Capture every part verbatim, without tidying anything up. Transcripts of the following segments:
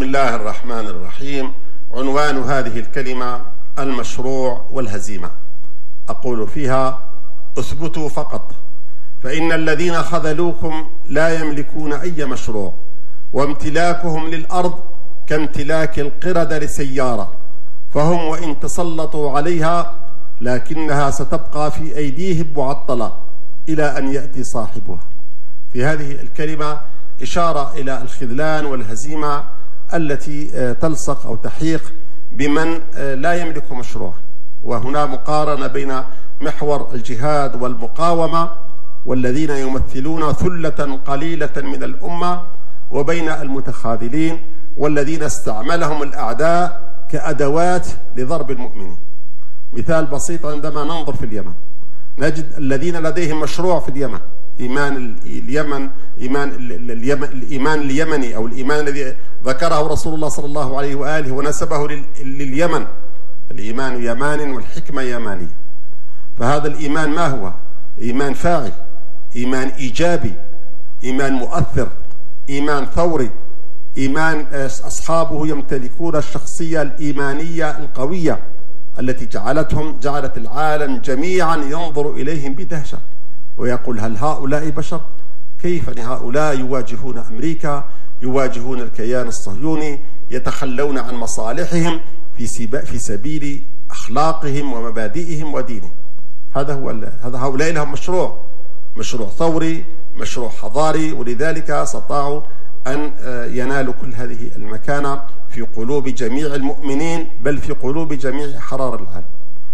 الله الرحمن الرحيم. عنوان هذه الكلمة المشروع والهزيمة. أقول فيها: اثبتوا فقط، فإن الذين خذلوكم لا يملكون أي مشروع، وامتلاكهم للأرض كامتلاك القردة لسيارة، فهم وإن تسلطوا عليها لكنها ستبقى في أيديهم معطلة إلى أن يأتي صاحبها. في هذه الكلمة إشارة إلى الخذلان والهزيمة التي تلصق أو تحيق بمن لا يملك مشروع، وهنا مقارنة بين محور الجهاد والمقاومة والذين يمثلون ثلة قليلة من الأمة، وبين المتخاذلين والذين استعملهم الأعداء كأدوات لضرب المؤمنين. مثال بسيط: عندما ننظر في اليمن نجد الذين لديهم مشروع في اليمن، إيمان اليمن إيمان اليمن الإيمان اليمني أو الإيمان الذي ذكره رسول الله صلى الله عليه وآله ونسبه لليمن، الإيمان يمان والحكمة يمانية. فهذا الإيمان ما هو؟ إيمان فاعل، إيمان إيجابي، إيمان مؤثر، إيمان ثوري، إيمان أصحابه يمتلكون الشخصية الإيمانية القوية التي جعلتهم جعلت العالم جميعا ينظر إليهم بدهشة ويقول: هل هؤلاء بشر؟ كيف هؤلاء يواجهون أمريكا، يواجهون الكيان الصهيوني، يتخلون عن مصالحهم في في سبيل أخلاقهم ومبادئهم ودينهم؟ هذا هو هذا هؤلاء لهم مشروع، مشروع ثوري، مشروع حضاري، ولذلك استطاعوا أن ينالوا كل هذه المكانة في قلوب جميع المؤمنين، بل في قلوب جميع حرار العالم.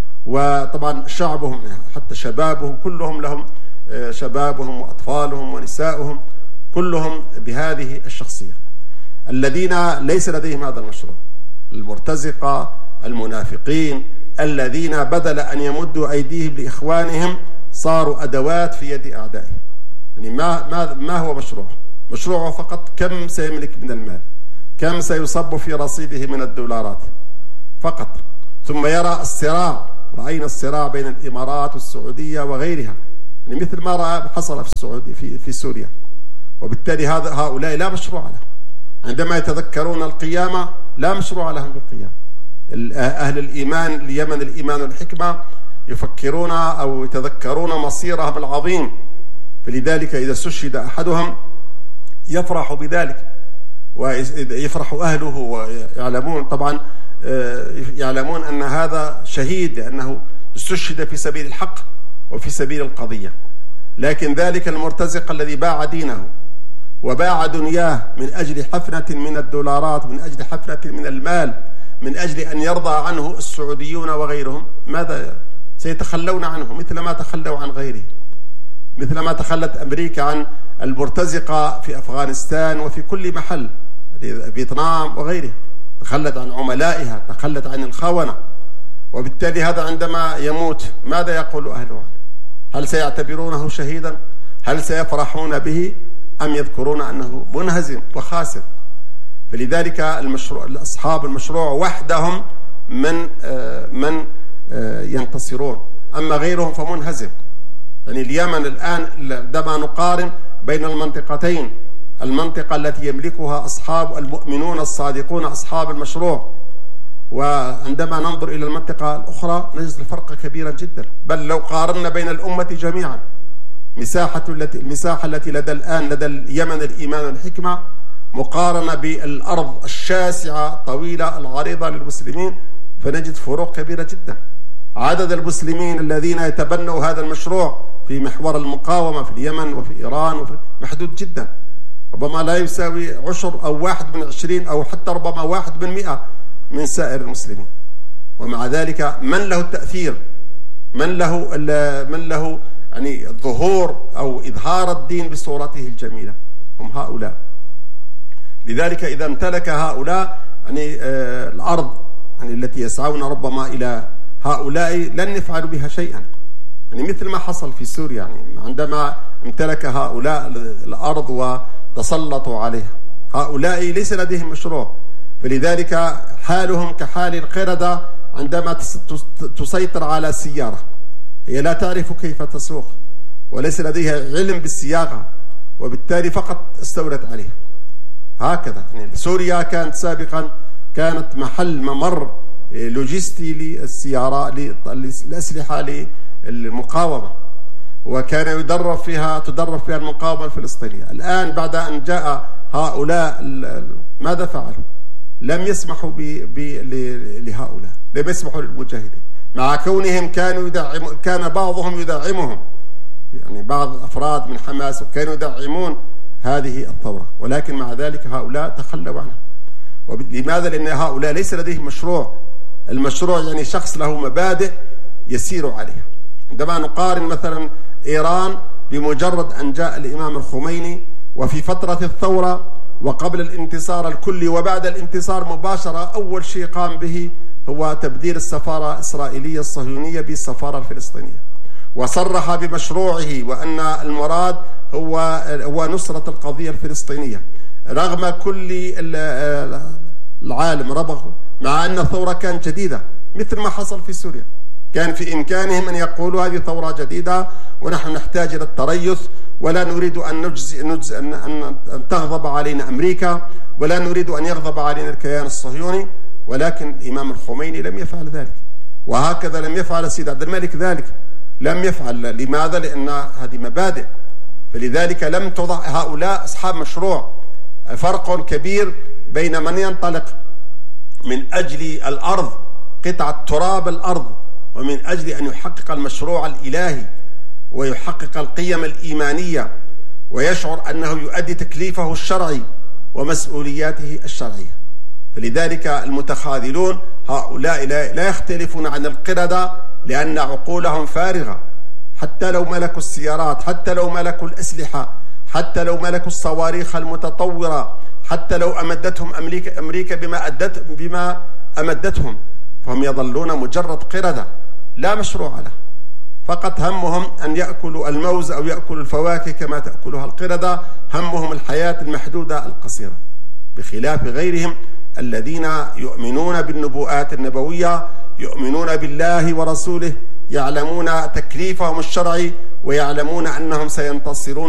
وطبعا شعبهم حتى شبابهم كلهم لهم شبابهم وأطفالهم ونسائهم كلهم بهذه الشخصية. الذين ليس لديهم هذا المشروع، المرتزقة، المنافقين، الذين بدل أن يمدوا أيديهم لإخوانهم صاروا أدوات في يد أعدائهم. يعني ما ما ما هو مشروع؟ مشروعه فقط كم سيملك من المال، كم سيصب في رصيده من الدولارات فقط. ثم يرى الصراع، رأينا الصراع بين الإمارات والسعودية وغيرها، يعني مثل ما رأى حصل في السعودية في في سوريا. وبالتالي هذا هؤلاء لا مشروع لهم. عندما يتذكرون القيامة لا مشروع لهم بالقيامة. أهل الإيمان اليمن الإيمان والحكمة يفكرون أو يتذكرون مصيرهم العظيم، فلذلك إذا استشهد أحدهم يفرح بذلك، ويفرح أهله ويعلمون طبعا يعلمون أن هذا شهيد لأنه استشهد في سبيل الحق وفي سبيل القضية. لكن ذلك المرتزق الذي باع دينه وباع دنياه من أجل حفنة من الدولارات، من أجل حفنة من المال، من أجل أن يرضى عنه السعوديون وغيرهم، ماذا سيتخلون عنه؟ مثل ما تخلوا عن غيره، مثل ما تخلت أمريكا عن المرتزقة في أفغانستان وفي كل محل، فيتنام وغيره، تخلت عن عملائها، تخلت عن الخونة. وبالتالي هذا عندما يموت ماذا يقول أهله عنه؟ هل سيعتبرونه شهيدا؟ هل سيفرحون به؟ أم يذكرون أنه منهزم وخاسر؟ فلذلك المشروع أصحاب المشروع وحدهم من من ينتصرون، أما غيرهم فمنهزم. يعني اليمن الآن عندما نقارن بين المنطقتين، المنطقة التي يملكها أصحاب المؤمنون الصادقون أصحاب المشروع، وعندما ننظر إلى المنطقة الأخرى نجد الفرق كبيرا جدا. بل لو قارنا بين الأمة جميعا، مساحة التي المساحة التي لدى الآن لدى اليمن الإيمان والحكمة مقارنة بالأرض الشاسعة الطويلة العريضة للمسلمين، فنجد فروق كبيرة جدا. عدد المسلمين الذين يتبنوا هذا المشروع في محور المقاومة في اليمن وفي إيران وفي محدود جدا، ربما لا يساوي عشر أو واحد من عشرين أو حتى ربما واحد من مئة من سائر المسلمين. ومع ذلك من له التأثير، من له من له يعني الظهور أو إظهار الدين بصورته الجميلة، هم هؤلاء. لذلك إذا امتلك هؤلاء يعني آه الأرض يعني التي يسعون ربما إلى هؤلاء لن يفعلوا بها شيئا، يعني مثل ما حصل في سوريا، يعني عندما امتلك هؤلاء الأرض وتسلطوا عليها، هؤلاء ليس لديهم مشروع، فلذلك حالهم كحال القردة عندما تسيطر على سيارة، هي لا تعرف كيف تسوق وليس لديها علم بالسياقة، وبالتالي فقط استولت عليه. هكذا يعني سوريا كانت سابقا كانت محل ممر لوجستي للسيارات للأسلحة للمقاومة، وكان يدرب فيها تدرب فيها المقاومة الفلسطينية. الآن بعد أن جاء هؤلاء ماذا فعلوا؟ لم يسمحوا لهؤلاء، لم يسمحوا للمجاهدين، مع كونهم كانوا يدعم كان بعضهم يدعمهم، يعني بعض أفراد من حماس كانوا يدعمون هذه الثورة، ولكن مع ذلك هؤلاء تخلوا عنها. لماذا؟ لأن هؤلاء ليس لديهم مشروع. المشروع يعني شخص له مبادئ يسير عليها. عندما نقارن مثلا إيران بمجرد أن جاء الإمام الخميني وفي فترة الثورة وقبل الانتصار الكلي وبعد الانتصار مباشرة، أول شيء قام به هو تبديل السفارة الإسرائيلية الصهيونية بالسفارة الفلسطينية، وصرح بمشروعه وأن المراد هو هو نصرة القضية الفلسطينية رغم كل العالم، رغم مع أن الثورة كانت جديدة مثل ما حصل في سوريا. كان في إمكانهم أن يقولوا هذه ثورة جديدة ونحن نحتاج إلى التريث، ولا نريد أن, نجزي نجزي أن, أن, أن تغضب علينا أمريكا، ولا نريد أن يغضب علينا الكيان الصهيوني. ولكن الإمام الخميني لم يفعل ذلك، وهكذا لم يفعل سيد عبد الملك ذلك، لم يفعل. لماذا؟ لأن هذه مبادئ، فلذلك لم توضع هؤلاء أصحاب مشروع. فرق كبير بين من ينطلق من أجل الأرض، قطعة تراب الأرض، ومن أجل أن يحقق المشروع الإلهي ويحقق القيم الإيمانية ويشعر أنه يؤدي تكليفه الشرعي ومسؤولياته الشرعية. فلذلك المتخاذلون هؤلاء لا يختلفون عن القردة، لأن عقولهم فارغة. حتى لو ملكوا السيارات، حتى لو ملكوا الأسلحة، حتى لو ملكوا الصواريخ المتطورة، حتى لو أمدتهم أمريكا, أمريكا بما, أدت بما أمدتهم، فهم يظلون مجرد قردة لا مشروع له. فقط همهم أن يأكلوا الموز أو يأكلوا الفواكه كما تأكلها القردة، همهم الحياة المحدودة القصيرة، بخلاف غيرهم الذين يؤمنون بالنبوءات النبوية، يؤمنون بالله ورسوله، يعلمون تكليفهم الشرعي ويعلمون أنهم سينتصرون